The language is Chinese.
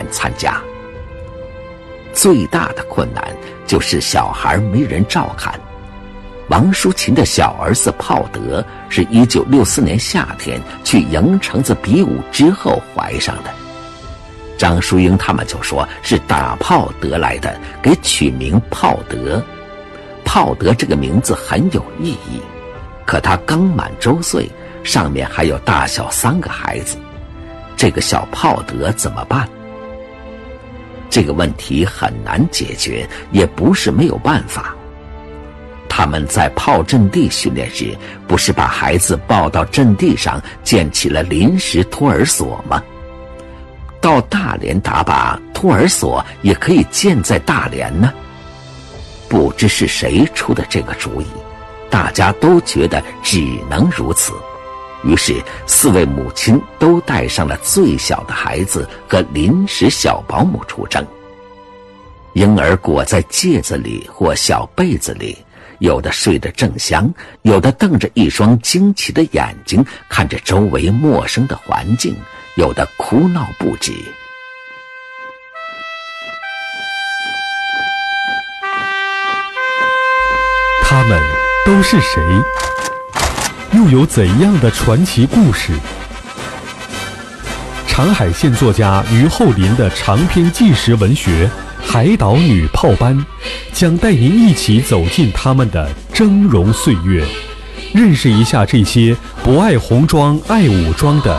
愿参加。最大的困难就是小孩没人照看。王淑琴的小儿子炮德是1964年夏天去营城子比武之后怀上的。张淑英他们就说是打炮得来的，给取名炮德。炮德这个名字很有意义，可他刚满周岁，上面还有大小3个孩子，这个小炮德怎么办？这个问题很难解决，也不是没有办法。他们在炮阵地训练时，不是把孩子抱到阵地上建起了临时托儿所吗？到大连打靶，托儿所也可以建在大连呢。不知是谁出的这个主意，大家都觉得只能如此。于是4位母亲都带上了最小的孩子和临时小保姆出征。婴儿裹在戒子里或小被子里，有的睡得正香，有的瞪着一双惊奇的眼睛看着周围陌生的环境，有的哭闹不止。 他们都是谁？又有怎样的传奇故事？长海县作家于厚林的长篇纪实文学《海岛女炮班》将带您一起走进他们的峥嵘岁月，认识一下这些不爱红装爱武装的